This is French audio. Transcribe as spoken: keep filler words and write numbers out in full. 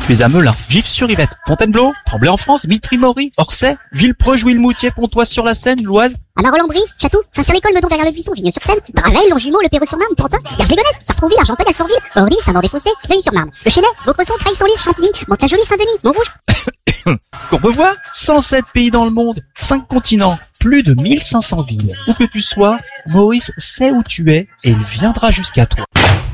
Tu es à Melun, Gif-sur-Yvette, Fontainebleau, Tremblay en France, Vitry-Mory, Orsay, Villepreux, Jouy-le-Moutier, Pontoise-sur-la-Seine, l'Oise. À Marolles-en-Brie, Château, Saint-Cyr-l'École, Meudon, Verrières-le-Buisson, Vigneux-sur-Seine, Draveil, Longjumeau, Le Perreux-sur-Marne, Pantin, Garges-les-Gonesse, Sartrouville, Argenteuil, Alfortville, Orly, Saint-Maur-des-Fossés, Neuilly-sur-Marne, Le Chesnay, Vaucresson, Creil-Senlis, Chantilly, Mantes-la-Jolie, Saint-Denis, Montrouge. Courbevoie, cent sept pays dans le monde, cinq continents, plus de mille cinq cents villes. Où que tu sois, Maurice sait où tu es et il viendra jusqu'à toi.